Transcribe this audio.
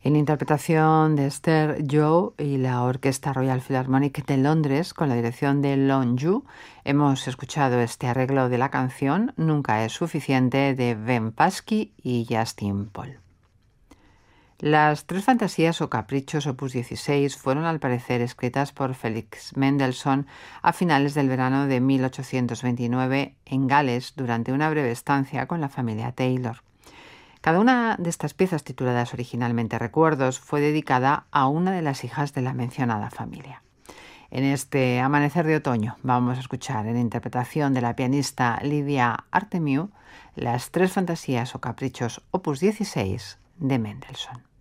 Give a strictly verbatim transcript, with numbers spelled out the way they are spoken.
En interpretación de Esther Joe y la Orquesta Royal Philharmonic de Londres, con la dirección de Lon Yu, hemos escuchado este arreglo de la canción Nunca es suficiente de Ben Paschke y Justin Paul. Las tres fantasías o caprichos opus dieciséis fueron al parecer escritas por Felix Mendelssohn a finales del verano de mil ochocientos veintinueve en Gales durante una breve estancia con la familia Taylor. Cada una de estas piezas, tituladas originalmente Recuerdos, fue dedicada a una de las hijas de la mencionada familia. En este amanecer de otoño vamos a escuchar en interpretación de la pianista Lidia Artemiu las tres fantasías o caprichos opus dieciséis de Mendelssohn.